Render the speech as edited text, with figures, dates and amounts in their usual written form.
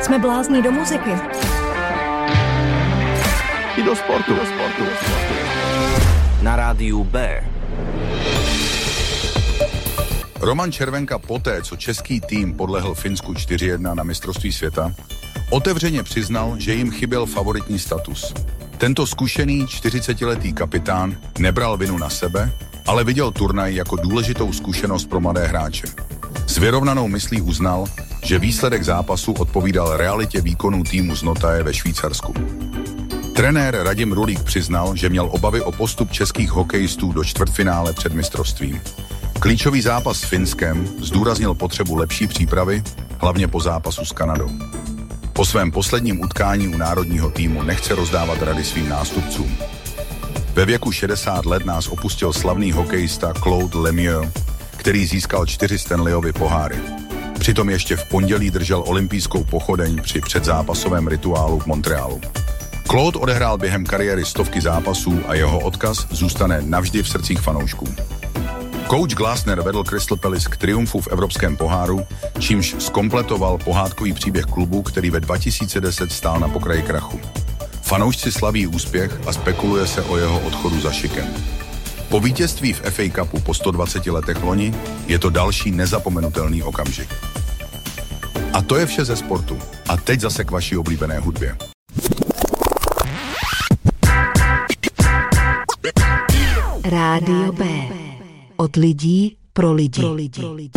Jsme blázni do muziky. I do sportu. Na rádiu B. Roman Červenka poté, co český tým podlehl Finsku 4-1 na mistrovství světa, otevřeně přiznal, že jim chyběl favoritní status. Tento zkušený 40letý kapitán nebral vinu na sebe, ale viděl turnaj jako důležitou zkušenost pro mladé hráče. S vyrovnanou myslí uznal, že výsledek zápasu odpovídal realitě výkonu týmu z Notaje ve Švýcarsku. Trenér Radim Rulík přiznal, že měl obavy o postup českých hokejistů do čtvrtfinále před mistrovstvím. Klíčový zápas s Finskem zdůraznil potřebu lepší přípravy, hlavně po zápasu s Kanadou. Po svém posledním utkání u národního týmu nechce rozdávat rady svým nástupcům. Ve věku 60 let nás opustil slavný hokejista Claude Lemieux, který získal 4 Stanleyovy poháry. Přitom ještě v pondělí držel olympijskou pochodeň při předzápasovém rituálu v Montrealu. Claude odehrál během kariéry stovky zápasů a jeho odkaz zůstane navždy v srdcích fanoušků. Coach Glasner vedl Crystal Palace k triumfu v Evropském poháru, čímž zkompletoval pohádkový příběh klubu, který ve 2010 stál na pokraji krachu. Fanoušci slaví úspěch a spekuluje se o jeho odchodu za šikem. Po vítězství v FA Cupu po 120 letech loni je to další nezapomenutelný okamžik. A to je vše ze sportu. A teď zase k vaší oblíbené hudbě. Rádio B. Od lidí pro lidi.